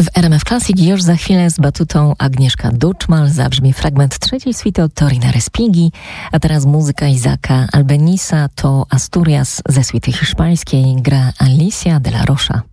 W RMF Classic już za chwilę z batutą Agnieszka Duczmal zabrzmi fragment trzeciej suity od Torina Respighi, a teraz muzyka Isaaca Albanisa to Asturias ze suity hiszpańskiej gra Alicia de la Rocha.